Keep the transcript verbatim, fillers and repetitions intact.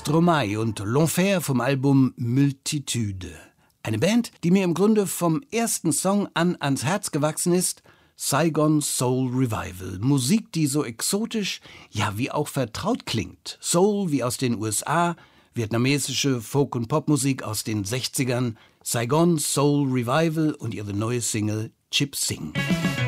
Stromae und L'Enfer vom Album Multitude. Eine Band, die mir im Grunde vom ersten Song an ans Herz gewachsen ist. Saigon Soul Revival. Musik, die so exotisch, ja wie auch vertraut klingt. Soul wie aus den U S A, vietnamesische Folk- und Popmusik aus den sechzigern. Saigon Soul Revival und ihre neue Single Chip Sing.